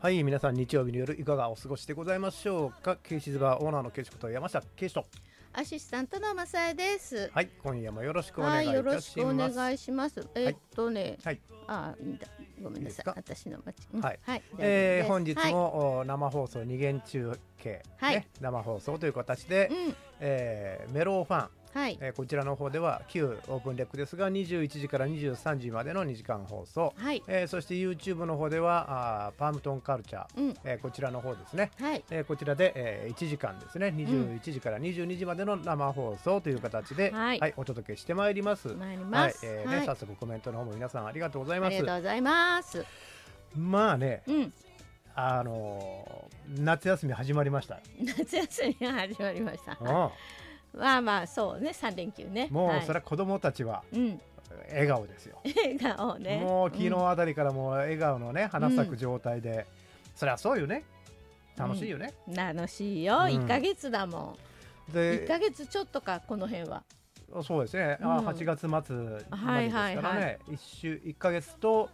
はい、皆さん日曜日の夜いかがお過ごしでございましょうか。ケイシズバーオーナーのケイシこと山下ケイシとアシスタントのマサエです。 はい、今夜もよろしくお願いいたします。 よろしくお願いします。はい、いいんだ。ごめんなさい。私のはい。本日も生放送二元中継、生放送という形で、メローファン。こちらの方では旧オープンレックですが21時から23時までの2時間放送、そして YouTube の方ではパームトンカルチャー、こちらの方ですね、こちらで、1時間ですね21時から22時までの生放送という形で、お届けしてまいります。早速コメントの方も皆さんありがとうございます。 ありがとうございます。 まあね、夏休み始まりました。 夏休みが始まりました。まあそうね、3連休ね。 もうそれは子供たちは笑顔ですよ。 笑顔ね。 もう昨日あたりからもう笑顔のね花咲く状態で、そりゃそうよね。楽しいよね。 楽しいよ。1ヶ月だもん。1ヶ月ちょっとかこの辺は。 そうですね。8月末までですからね。1ヶ月と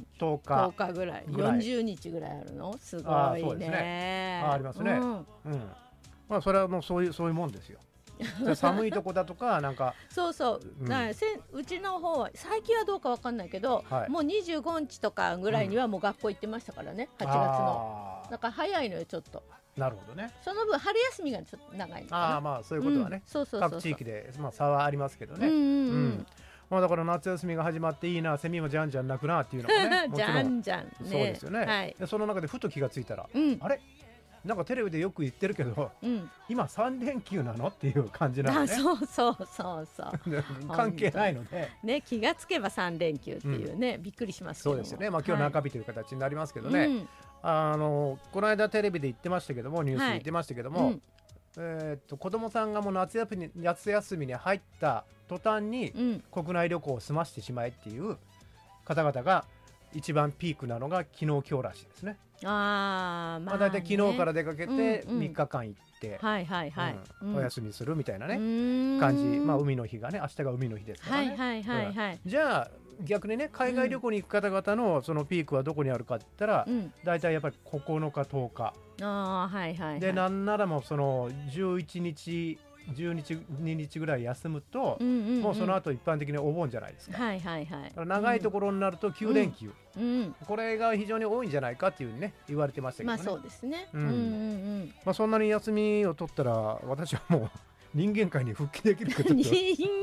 10日ぐらい、40日ぐらいあるの。すごいね。 ありますね。まあそれはもうそういうもんですよ。寒いとこだとかなんかそう、うちの方は最近はどうかわかんないけど、もう25日とかぐらいにはもう学校行ってましたからね、8月の。だから早いのよちょっと。 なるほどね。 その分春休みがちょっと長いのかな。 まあそういうことはね、各地域で差はありますけどね。まあだから夏休みが始まっていいな、セミもじゃんじゃん鳴くなっていうのがね、 じゃんじゃんね。 そうですよね。その中でふと気がついたら、あれなんかテレビでよく言ってるけど、今3連休なのっていう感じなのね。 そう関係ないのでね、気がつけば3連休っていうね、びっくりしますけども。 そうですよね。まあ今日中日という形になりますけどね、この間テレビで言ってましたけども、ニュースで言ってましたけども、子供さんがもう夏休みに入った途端に国内旅行を済ましてしまえっていう方々が一番ピークなのが昨日今日らしいですね。だいたい昨日から出かけて3日間行ってお休みするみたいなね感じ。まあ海の日がね、明日が海の日ですからね。じゃあ逆にね、海外旅行に行く方々のそのピークはどこにあるかって言ったら、だいたいやっぱり9日10日で、なんならもうその11日12日ぐらい休むと、もうその後一般的にお盆じゃないですか。長いところになると9連休、これが非常に多いんじゃないかっていうね言われてましたけどね。 まあそうですね。 まあそんなに休みを取ったら私はもう人間界に復帰できるかと。 人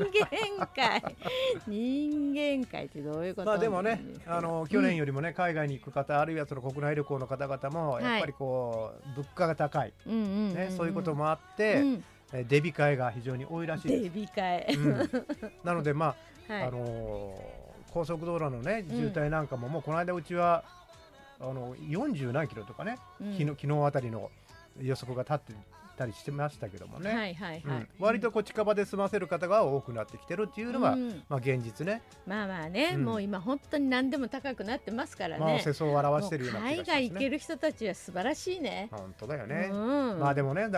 間界ってどういうこと？ まあでもね、去年よりもね海外に行く方、あるいはその国内旅行の方々もやっぱりこう物価が高い、そういうこともあって、デビ会が非常に多いらしいです。 デビ会、 なのでまあ、高速道路のね渋滞なんかも、もうこの間うちは40何キロとかね、昨日あたりの予測が立ってたりしてましたけどもね、割と近場で済ませる方が多くなってきてるっていうのが、まあ現実ね。 まあね、もう今本当に何でも高くなってますからね。 世相を表してるような気がしますね。 海外行ける人たちは素晴らしいね。 本当だよね。まあでもね、だ